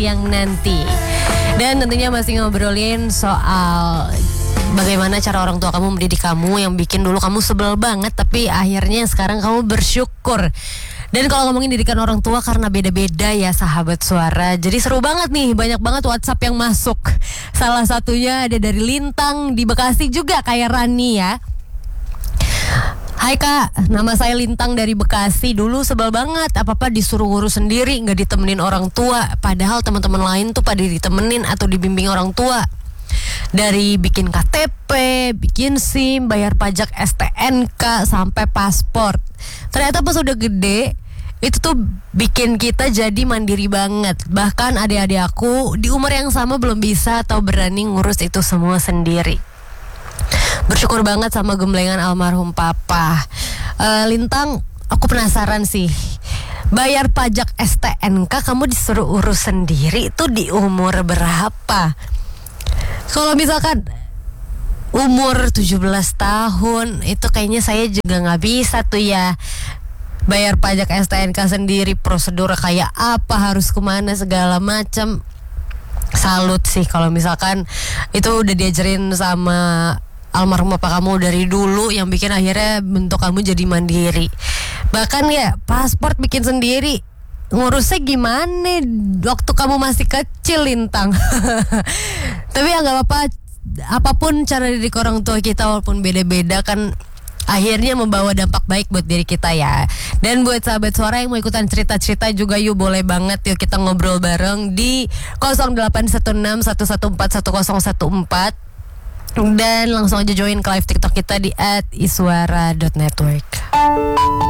yang nanti. Dan tentunya masih ngobrolin soal bagaimana cara orang tua kamu mendidik kamu yang bikin dulu kamu sebel banget, tapi akhirnya sekarang kamu bersyukur. Dan kalau ngomongin didikan orang tua karena beda-beda ya sahabat suara. Jadi seru banget nih, banyak banget WhatsApp yang masuk. Salah satunya ada dari Lintang di Bekasi juga kayak Rani ya. Hai kak, nama saya Lintang dari Bekasi. Dulu sebel banget, apa-apa disuruh ngurus sendiri, gak ditemenin orang tua. Padahal teman-teman lain tuh pada ditemenin atau dibimbing orang tua. Dari bikin KTP, bikin SIM, bayar pajak STNK, sampai paspor. Ternyata pas udah gede, itu tuh bikin kita jadi mandiri banget. Bahkan adik-adik aku di umur yang sama belum bisa atau berani ngurus itu semua sendiri. Bersyukur banget sama gemblengan almarhum papa. Lintang, aku penasaran sih, bayar pajak STNK kamu disuruh urus sendiri itu di umur berapa? Kalau misalkan umur 17 tahun, itu kayaknya saya juga gak bisa tuh ya. Bayar pajak STNK sendiri, prosedur kayak apa, harus kemana, segala macam. Salut sih kalau misalkan itu udah diajarin sama almarhum bapak kamu dari dulu, yang bikin akhirnya bentuk kamu jadi mandiri. Bahkan ya paspor bikin sendiri, ngurusnya gimana waktu kamu masih kecil, Lintang. Tapi ya gak apa-apa, apapun cara didik orang tua kita walaupun beda-beda kan akhirnya membawa dampak baik buat diri kita ya. Dan buat sahabat suara yang mau ikutan cerita-cerita juga, yuk boleh banget, yuk kita ngobrol bareng di 081611411014. Dan langsung aja join ke live TikTok kita di @iswara.network.